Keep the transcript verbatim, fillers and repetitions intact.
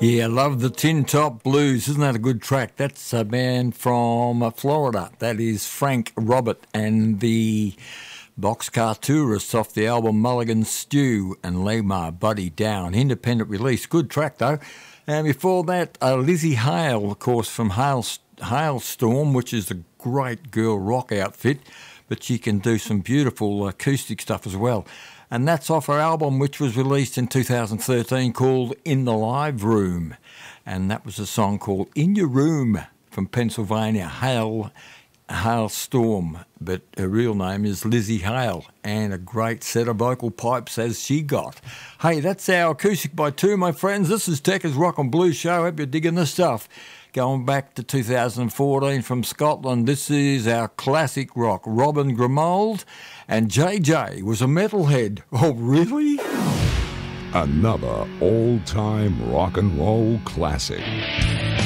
Yeah, I love the Tin Top Blues. Isn't that a good track? That's a band from uh, Florida. That is Frank Robert and the Boxcar Tourists off the album Mulligan Stew and Lay My Buddy Down. Independent release. Good track, though. And before that, uh, Lizzie Hale, of course, from Hail, Hailstorm, which is a great girl rock outfit, but she can do some beautiful acoustic stuff as well. And that's off her album, which was released in two thousand thirteen, called In the Live Room. And that was a song called In Your Room from Pennsylvania, Hail, Hailstorm. But her real name is Lizzie Hale, and a great set of vocal pipes as she got. Hey, that's our Acoustic by Two, my friends. This is Tekka's Rock and Blues Show. Hope you're digging the stuff. Going back to two thousand fourteen from Scotland, this is our classic rock, Robin Grimold, and J J was a metalhead. Oh, really? Another all-time rock and roll classic.